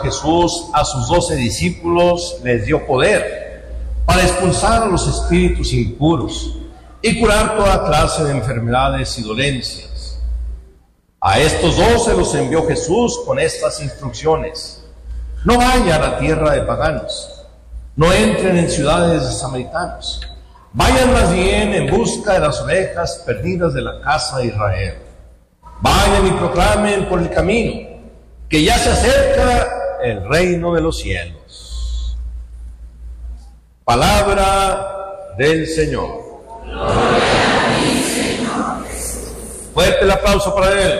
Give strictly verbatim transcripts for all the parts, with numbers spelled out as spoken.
Jesús a sus doce discípulos les dio poder para expulsar a los espíritus impuros y curar toda clase de enfermedades y dolencias. A estos doce los envió Jesús con estas instrucciones: no vayan a tierra de paganos, no entren en ciudades de samaritanos, vayan más bien en busca de las ovejas perdidas de la casa de Israel. Vayan y proclamen por el camino que ya se acerca el reino de los cielos. Palabra del Señor. Gloria a ti, Señor Jesús. Fuerte el aplauso para Él.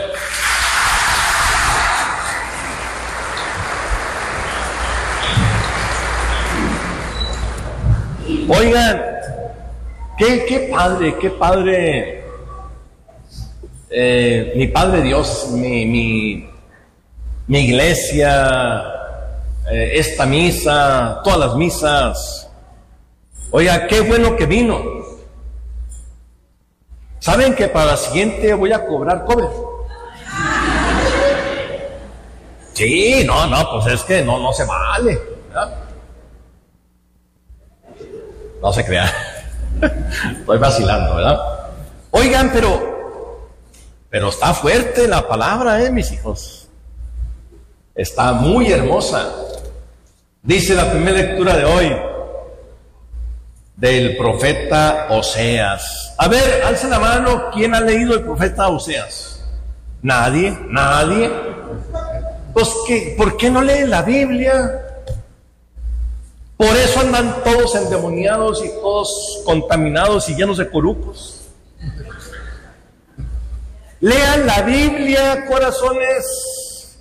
Oigan, qué, qué padre, qué padre, eh, mi Padre Dios, mi, mi, mi iglesia, eh, esta misa, todas las misas. Oiga, qué bueno que vino. ¿Saben que para la siguiente voy a cobrar cover? Sí, no, no, pues es que no, no se vale, ¿verdad? No se crea. Estoy vacilando, ¿verdad? Oigan, pero pero está fuerte la palabra, ¿eh, mis hijos? Está muy hermosa. Dice la primera lectura de hoy del profeta Oseas. A ver, alza la mano, ¿quién ha leído el profeta Oseas? Nadie, nadie. Pues, ¿qué? ¿Por qué no leen la Biblia? Por eso andan todos endemoniados y todos contaminados y llenos de corucos. Lean la Biblia, corazones.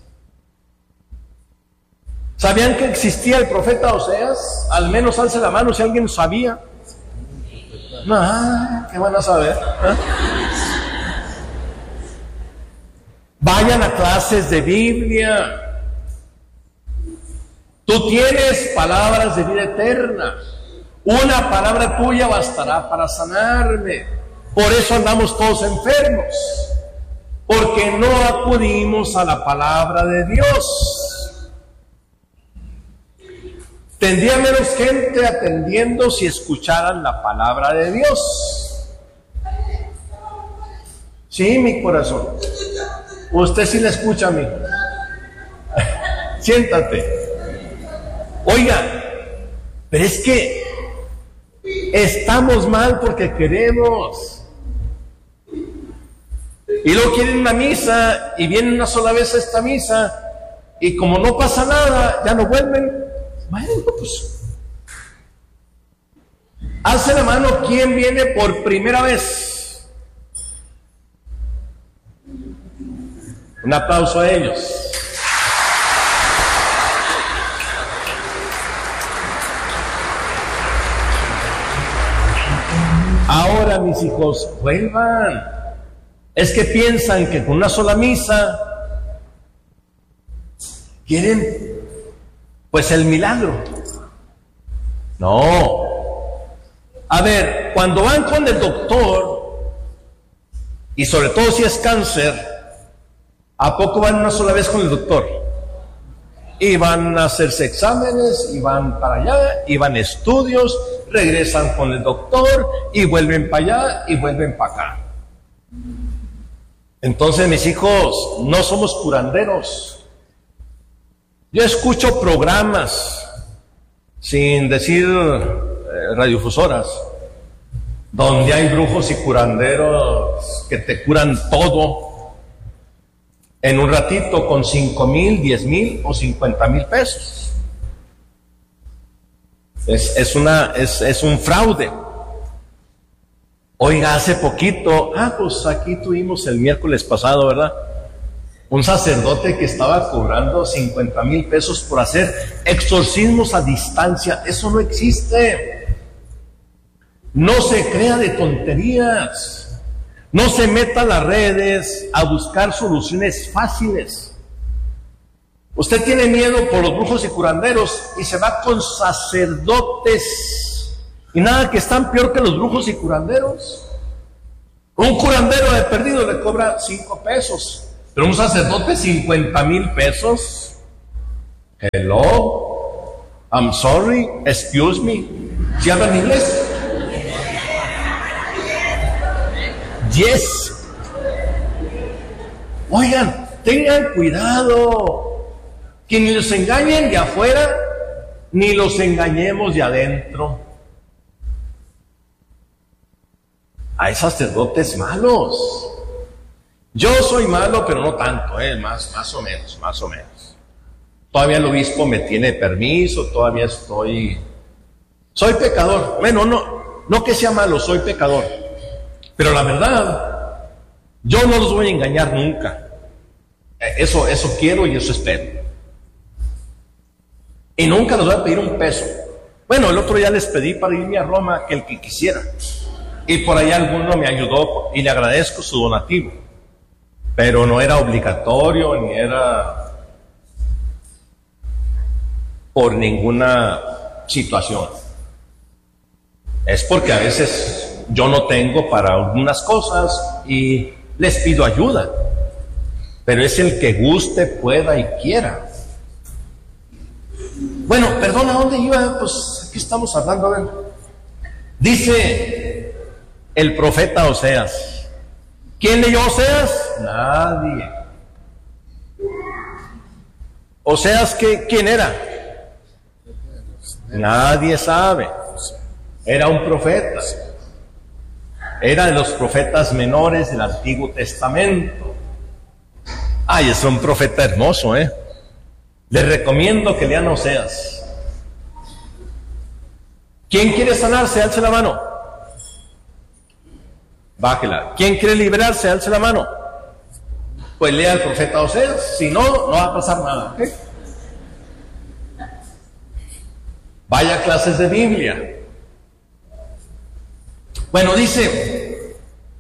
¿Sabían que existía el profeta Oseas? Al menos alce la mano si alguien sabía. No, ¿qué van a saber? ¿Eh? Vayan a clases de Biblia. Tú tienes palabras de vida eterna. Una palabra tuya bastará para sanarme. Por eso andamos todos enfermos, porque no acudimos a la palabra de Dios. Tendría menos gente atendiendo si escucharan la palabra de Dios. Sí, mi corazón. Usted sí la escucha a mí. Siéntate. Oiga, pero es que estamos mal porque queremos. Y luego quieren una misa y vienen una sola vez a esta misa y como no pasa nada, ya no vuelven. Bueno, pues alce la mano quien viene por primera vez. Un aplauso a ellos. Ahora, mis hijos, vuelvan. Es que piensan que con una sola misa quieren, pues, el milagro. No. A ver, cuando van con el doctor, y sobre todo si es cáncer, ¿a poco van una sola vez con el doctor? Y van a hacerse exámenes, y van para allá, y van a estudios, regresan con el doctor, y vuelven para allá, y vuelven para acá. Entonces, mis hijos, no somos curanderos. Yo escucho programas, sin decir eh, radiodifusoras, donde hay brujos y curanderos que te curan todo en un ratito con cinco mil, diez mil o cincuenta mil pesos. Es, es, una, es, es un fraude. Oiga, hace poquito, ah, pues aquí tuvimos el miércoles pasado, ¿verdad? Un sacerdote que estaba cobrando cincuenta mil pesos por hacer exorcismos a distancia. Eso no existe. No se crea de tonterías. No se meta a las redes a buscar soluciones fáciles. Usted tiene miedo por los brujos y curanderos y se va con sacerdotes. Y nada, que están peor que los brujos y curanderos. Un curandero de perdido le cobra cinco pesos, pero un sacerdote cincuenta mil pesos. Hello, I'm sorry, excuse me. ¿Sí hablan inglés? Yes. Oigan, tengan cuidado, que ni los engañen de afuera, ni los engañemos de adentro. Hay sacerdotes malos. Yo soy malo, pero no tanto, ¿eh? más, más o menos, más o menos. Todavía el obispo me tiene permiso, todavía estoy... Soy pecador. Bueno, no, no que sea malo, soy pecador. Pero la verdad, yo no los voy a engañar nunca. Eso, eso quiero y eso espero. Y nunca les voy a pedir un peso. Bueno, el otro día les pedí para irme a Roma que el que quisiera. Y por ahí alguno me ayudó y le agradezco su donativo. Pero no era obligatorio ni era por ninguna situación. Es porque a veces yo no tengo para algunas cosas y les pido ayuda. Pero es el que guste, pueda y quiera. Bueno, perdón, ¿a dónde iba? Pues aquí estamos hablando, a ver. Dice el profeta Oseas. ¿Quién leyó Oseas? Nadie. Oseas, ¿qué, ¿quién era? Nadie sabe. Era un profeta. Era de los profetas menores del Antiguo Testamento. Ay, es un profeta hermoso, ¿eh? Les recomiendo que lean Oseas. ¿Quién quiere sanarse? Alce la mano. Bájela. ¿Quién quiere liberarse? Alce la mano. Pues lea al profeta Oseas. Si no, no va a pasar nada. ¿Okay? Vaya a clases de Biblia. Bueno, dice,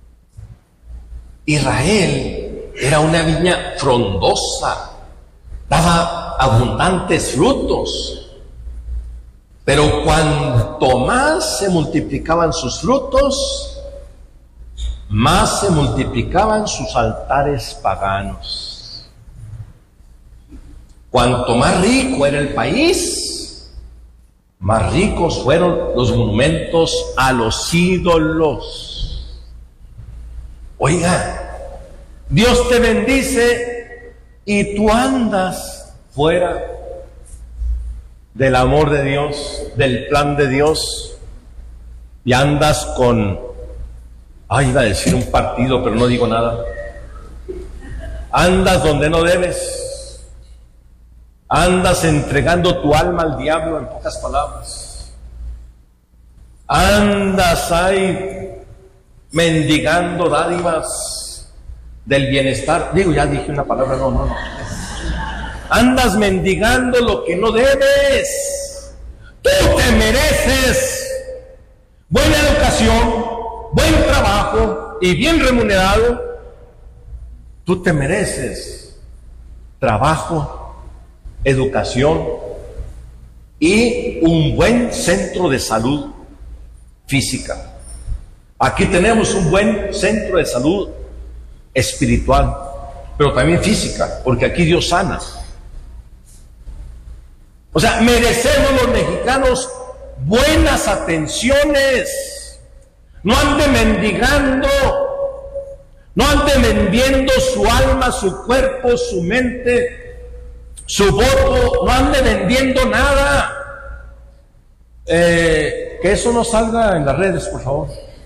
Israel era una viña frondosa, daba abundantes frutos, pero cuanto más se multiplicaban sus frutos, más se multiplicaban sus altares paganos. Cuanto más rico era el país, más ricos fueron los monumentos a los ídolos. Oiga, Dios te bendice y tú andas fuera del amor de Dios, del plan de Dios, y andas con, ay, iba a decir un partido, pero no digo nada. Andas donde no debes. Andas entregando tu alma al diablo, en pocas palabras. Andas ahí mendigando dádivas del bienestar. Digo, ya dije una palabra, no, no, no. Andas mendigando lo que no debes. Tú te mereces buena educación, buen trabajo y bien remunerado. Tú te mereces trabajo, educación y un buen centro de salud física. Aquí tenemos un buen centro de salud espiritual, pero también física, porque aquí Dios sana. O sea, merecemos los mexicanos buenas atenciones. No ande mendigando, no ande vendiendo su alma, su cuerpo, su mente, su voto, no ande vendiendo nada. Eh, que eso no salga en las redes, por favor.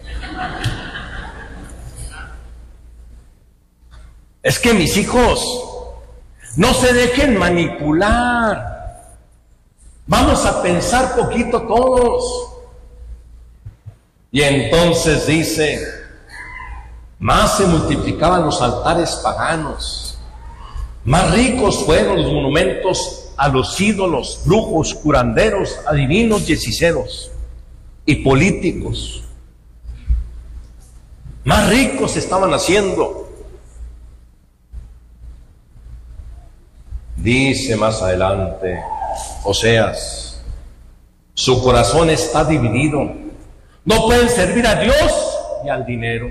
Es que mis hijos no se dejen manipular. Vamos a pensar poquito todos. Y entonces dice, más se multiplicaban los altares paganos. Más ricos fueron los monumentos a los ídolos, brujos, curanderos, adivinos y hechiceros y políticos. Más ricos estaban haciendo. Dice más adelante Oseas, su corazón está dividido. No pueden servir a Dios y al dinero.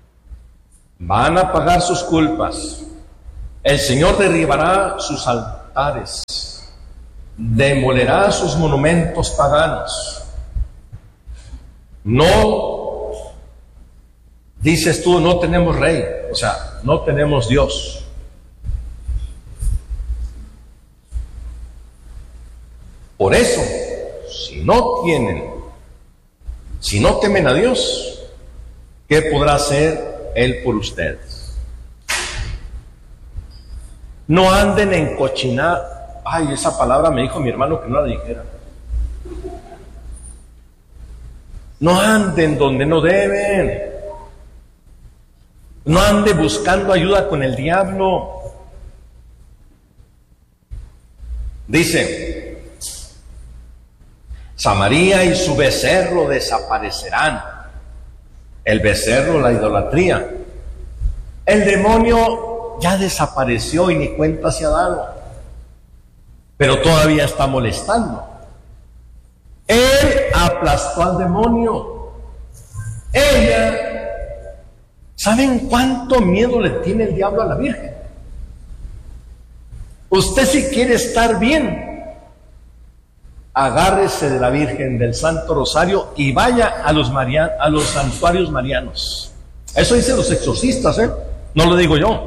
Van a pagar sus culpas. El Señor derribará sus, altares, demolerá sus monumentos paganos. No, dices tú, no tenemos rey, o sea, no tenemos Dios. Por eso, si no tienen, si no temen a Dios, ¿qué podrá hacer Él por ustedes? No anden en cochinar. Ay, esa palabra me dijo mi hermano que no la dijera. No anden donde no deben. No ande buscando ayuda con el diablo. Dice, Samaria y su becerro desaparecerán. El becerro, la idolatría. El demonio ya desapareció y ni cuenta se ha dado, pero todavía está molestando. Él aplastó al demonio. Ella, ¿saben cuánto miedo le tiene el diablo a la Virgen? Usted, si quiere estar bien, agárrese de la Virgen, del Santo Rosario, y vaya a los, marian, a los santuarios marianos. Eso dicen los exorcistas, ¿eh? No lo digo yo.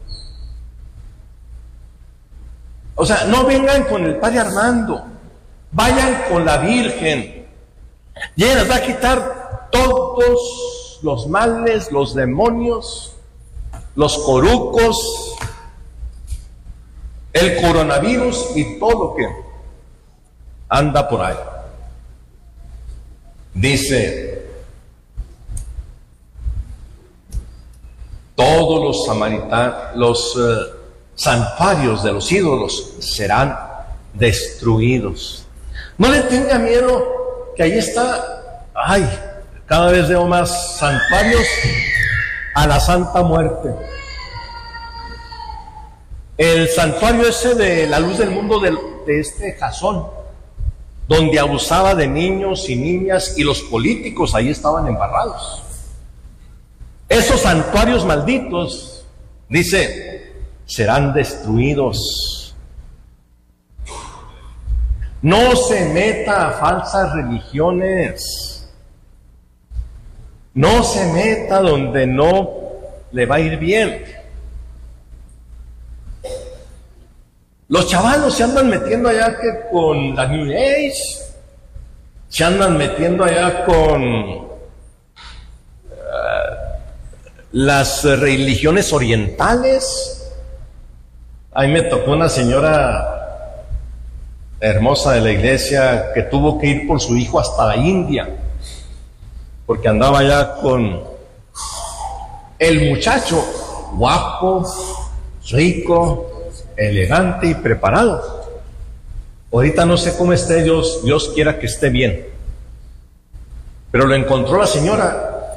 O sea, no vengan con el Padre Armando, vayan con la Virgen, y ella les va a quitar todos los males, los demonios, los corucos, el coronavirus y todo lo que anda por ahí. Dice, todos los samaritanos, los uh, santuarios de los ídolos serán destruidos. No le tenga miedo, que ahí está, ay, cada vez veo más santuarios a la Santa Muerte. El santuario ese de la luz del mundo de, de este Jasón, donde abusaba de niños y niñas, y los políticos ahí estaban embarrados. Esos santuarios malditos, dice, serán destruidos. No se meta a falsas religiones. No se meta donde no le va a ir bien. Los chavalos se andan metiendo allá que con la New Age, se andan metiendo allá con uh, las religiones orientales. A mí me tocó una señora hermosa de la iglesia que tuvo que ir por su hijo hasta la India, porque andaba allá con el muchacho guapo, rico, elegante y preparado. Ahorita no sé cómo esté, Dios, Dios quiera que esté bien, pero lo encontró la señora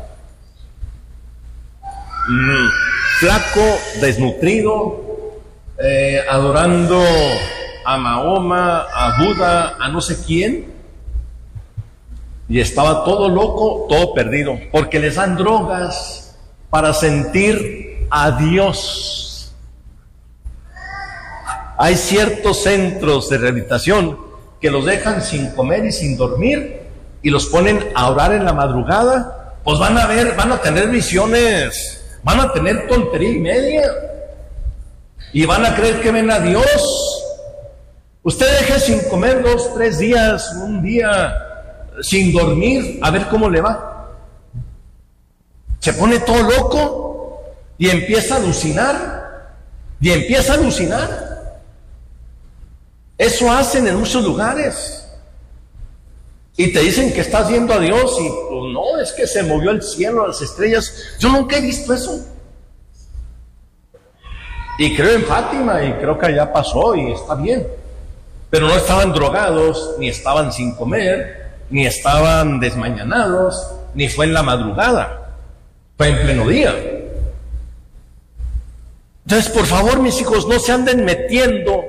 mmm, flaco, desnutrido, eh, adorando a Mahoma, a Buda, a no sé quién, y estaba todo loco, todo perdido, porque les dan drogas para sentir a Dios. Hay ciertos centros de rehabilitación que los dejan sin comer y sin dormir y los ponen a orar en la madrugada. Pues van a ver, van a tener visiones, van a tener tontería y media y van a creer que ven a Dios. Usted deje sin comer dos, tres días, un día sin dormir, a ver cómo le va. Se pone todo loco y empieza a alucinar y empieza a alucinar. Eso hacen en muchos lugares. Y te dicen que estás viendo a Dios y pues no, es que se movió el cielo, las estrellas. Yo nunca he visto eso. Y creo en Fátima y creo que allá pasó y está bien. Pero no estaban drogados, ni estaban sin comer, ni estaban desmañanados, ni fue en la madrugada. Fue en pleno día. Entonces, por favor, mis hijos, no se anden metiendo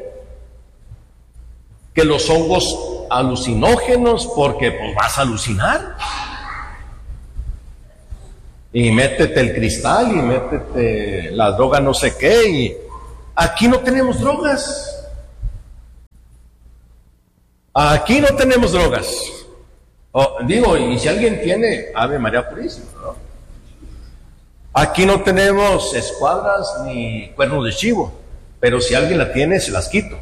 que los hongos alucinógenos, porque pues vas a alucinar. Y métete el cristal y métete la droga no sé qué. Y aquí no tenemos drogas. Aquí no tenemos drogas. Oh, digo, y si alguien tiene, Ave María Purísima, ¿no? Aquí no tenemos escuadras ni cuernos de chivo, pero si alguien la tiene, se las quito.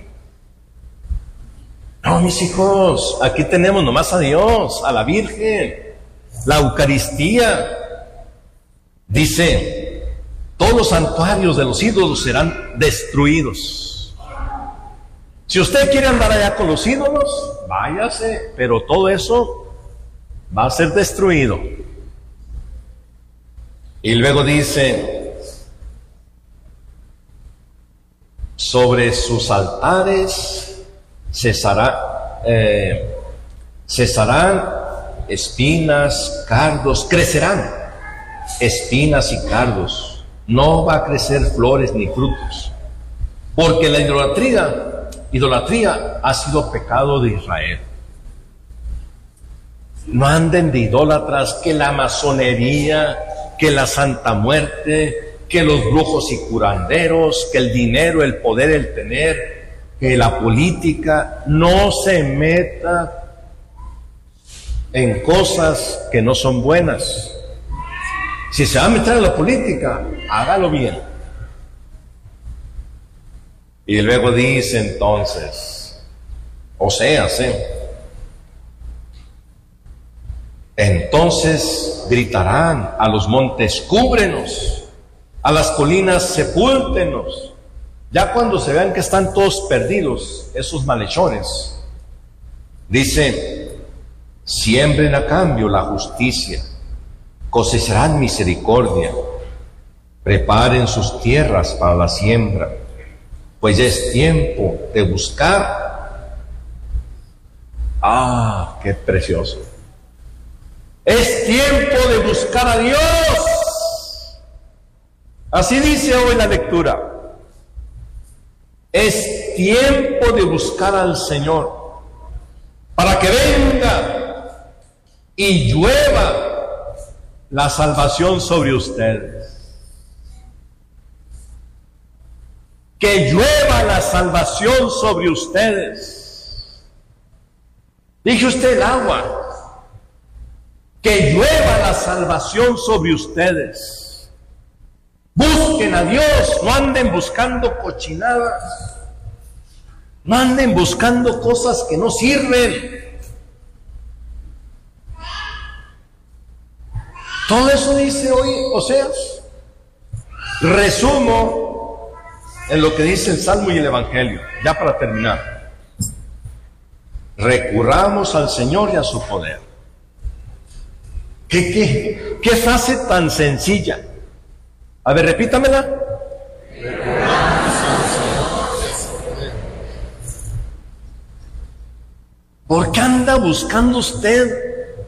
No, mis hijos, aquí tenemos nomás a Dios, a la Virgen, la Eucaristía. Dice, todos los santuarios de los ídolos serán destruidos. Si usted quiere andar allá con los ídolos, váyase, pero todo eso va a ser destruido. Y luego dice, sobre sus altares cesará, eh, cesarán espinas, cardos, crecerán espinas y cardos, no va a crecer flores ni frutos, porque la idolatría, idolatría ha sido pecado de Israel. No anden de idólatras, que la masonería, que la Santa Muerte, que los brujos y curanderos, que el dinero, el poder, el tener, que la política. No se meta en cosas que no son buenas. Si se va a meter en la política, hágalo bien. Y luego dice entonces, Oseas, ¿eh? Entonces gritarán a los montes, cúbrenos, a las colinas, sepúltenos. Ya cuando se vean que están todos perdidos, esos malhechores, dice, siembren a cambio la justicia, cosecharán misericordia, preparen sus tierras para la siembra, pues ya es tiempo de buscar. Ah, qué precioso. Es tiempo de buscar a Dios. Así dice hoy la lectura. Es tiempo de buscar al Señor para que venga y llueva la salvación sobre ustedes. Que llueva la salvación sobre ustedes. Dije usted el agua. Que llueva la salvación sobre ustedes. Busquen a Dios, no anden buscando cochinadas, no anden buscando cosas que no sirven. Todo eso dice hoy Oseas. Resumo en lo que dice el Salmo y el Evangelio, ya para terminar. Recurramos al Señor y a su poder. ¿Qué, qué, qué frase tan sencilla? A ver, repítamela. ¿Por qué anda buscando usted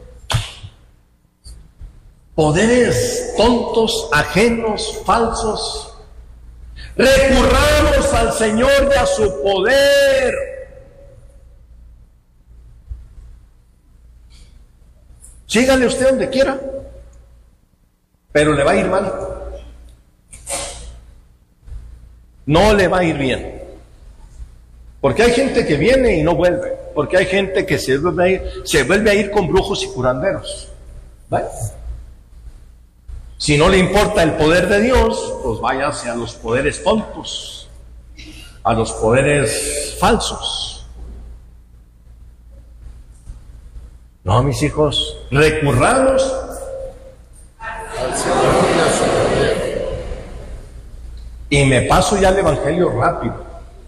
poderes tontos, ajenos, falsos? Recurramos al Señor y a su poder. Sígale usted donde quiera, pero le va a ir mal. No le va a ir bien. Porque hay gente que viene y no vuelve. Porque hay gente que se vuelve a ir, se vuelve a ir con brujos y curanderos. ¿Vale? Si no le importa el poder de Dios, pues váyase a los poderes tontos, a los poderes falsos. No, mis hijos, recurramos al Señor y a su poder. Y me paso ya el Evangelio rápido.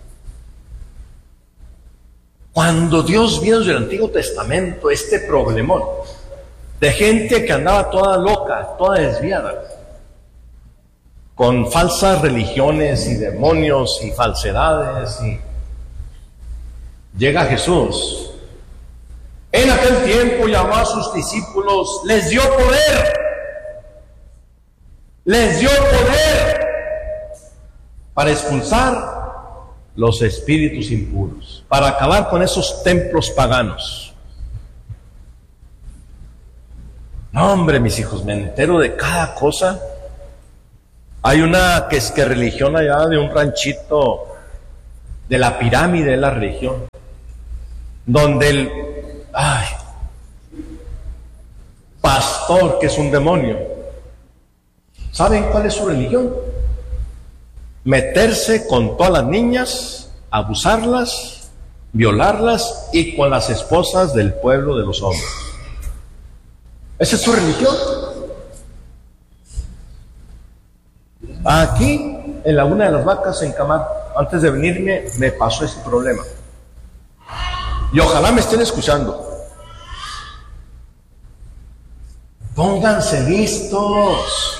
Cuando Dios vio desde el Antiguo Testamento este problemón de gente que andaba toda loca, toda desviada, con falsas religiones y demonios y falsedades, y llega Jesús. En aquel tiempo llamó a sus discípulos, les dio poder, les dio poder para expulsar los espíritus impuros, para acabar con esos templos paganos. No, hombre, mis hijos, me entero de cada cosa. Hay una que es que religión allá de un ranchito de la pirámide de la religión. donde el ay, pastor, que es un demonio, ¿saben cuál es su religión? Meterse con todas las niñas, abusarlas, violarlas y con las esposas del pueblo de los hombres. Esa es su religión. Aquí, en Laguna de las Vacas, en Camar, antes de venirme, me pasó ese problema. Y ojalá me estén escuchando. Pónganse listos.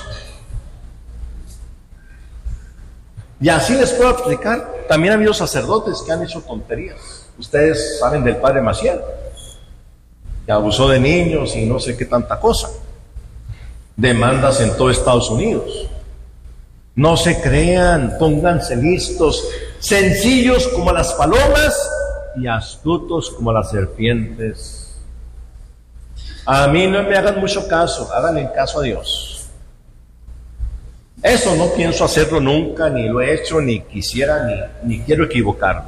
Y así les puedo explicar. También ha habido sacerdotes que han hecho tonterías. Ustedes saben del padre Maciel, que abusó de niños y no sé qué tanta cosa. Demandas en todo Estados Unidos. No se crean, pónganse listos, sencillos como las palomas y astutos como las serpientes. A mí no me hagan mucho caso, háganle caso a Dios. Eso no pienso hacerlo nunca, ni lo he hecho, ni quisiera, ni, ni quiero equivocarme.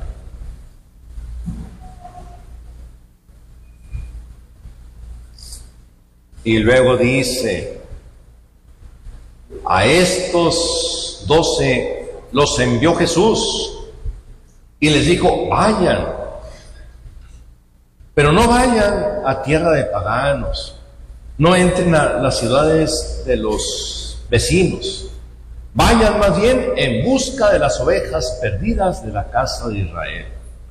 Y luego dice, a estos doce los envió Jesús y les dijo, vayan, pero no vayan a tierra de paganos, no entren a las ciudades de los vecinos, vayan más bien en busca de las ovejas perdidas de la casa de Israel.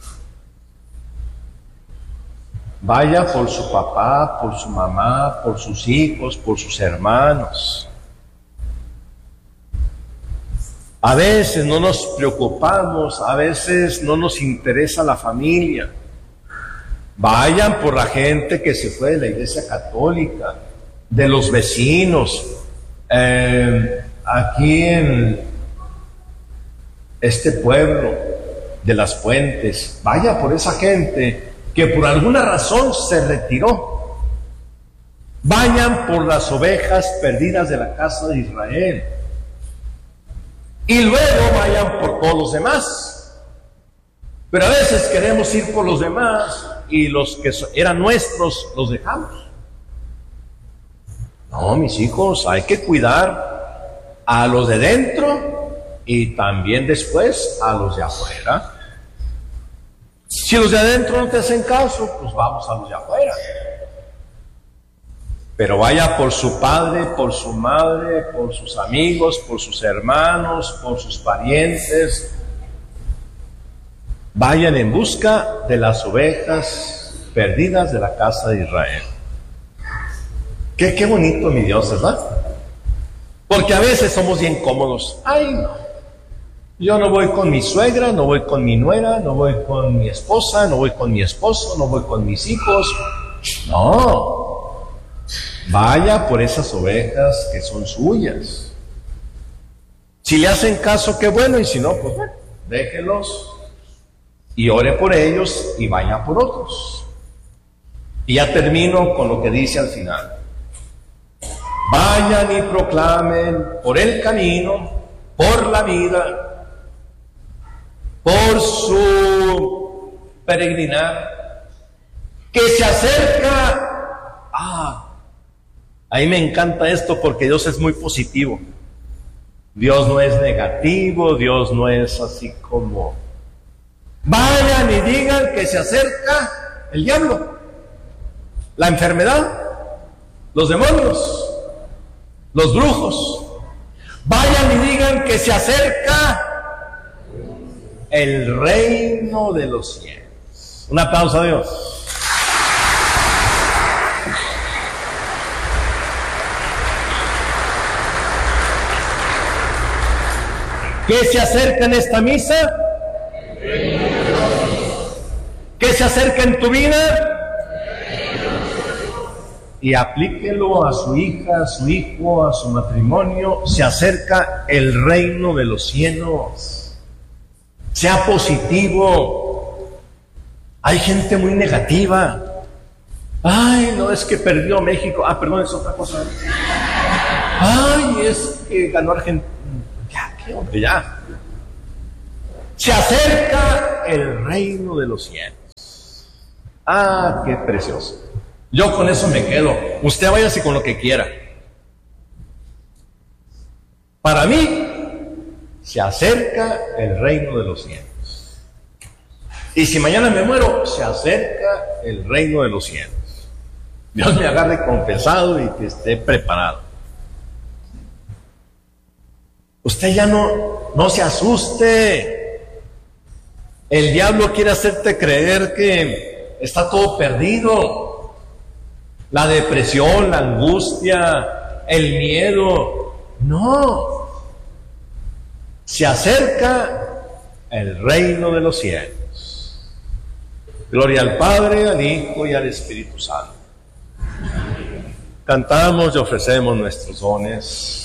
Vaya por su papá, por su mamá, por sus hijos, por sus hermanos. A veces no nos preocupamos, a veces no nos interesa la familia. Vayan por la gente que se fue de la Iglesia Católica, de los vecinos. Eh, aquí en este pueblo de Las Fuentes, vaya por esa gente que por alguna razón se retiró. Vayan por las ovejas perdidas de la casa de Israel. Y luego vayan por todos los demás. Pero a veces queremos ir por los demás y los que eran nuestros los dejamos. No, mis hijos, hay que cuidar a los de dentro y también después a los de afuera. Si los de adentro no te hacen caso, pues vamos a los de afuera. Pero vaya por su padre, por su madre, por sus amigos, por sus hermanos, por sus parientes. Vayan en busca de las ovejas perdidas de la casa de Israel. Qué, qué bonito, mi Dios, ¿verdad? Porque a veces somos bien cómodos. Ay, no. Yo no voy con mi suegra, no voy con mi nuera, no voy con mi esposa, no voy con mi esposo, no voy con mis hijos. No. Vaya por esas ovejas que son suyas. Si le hacen caso, qué bueno, y si no, pues bueno, déjelos y ore por ellos y vaya por otros. Y ya termino con lo que dice al final. Vayan y proclamen por el camino, por la vida, por su peregrinar, que se acerca. Ah, a mí me encanta esto porque Dios es muy positivo. Dios no es negativo, Dios no es así como... Vayan y digan que se acerca el diablo, la enfermedad, los demonios, los brujos. Vayan y digan que se acerca el reino de los cielos. Un aplauso a Dios. ¿Qué se acerca en esta misa? ¿Qué se acerca en tu vida? Y aplíquelo a su hija, a su hijo, a su matrimonio. Se acerca el reino de los cielos. Sea positivo. Hay gente muy negativa. Ay, no, es que perdió México. Ah, perdón, es otra cosa. Ay, es que ganó Argentina. Ya, qué hombre, ya. Se acerca el reino de los cielos. Ah, qué precioso. Yo con eso me quedo. Usted váyase con lo que quiera. Para mí, se acerca el reino de los cielos. Y si mañana me muero, se acerca el reino de los cielos. Dios me agarre confesado y que esté preparado. Usted ya no, no se asuste. El diablo quiere hacerte creer que está todo perdido. La depresión, la angustia, el miedo. No. Se acerca el reino de los cielos. Gloria al Padre, al Hijo y al Espíritu Santo. Cantamos y ofrecemos nuestros dones.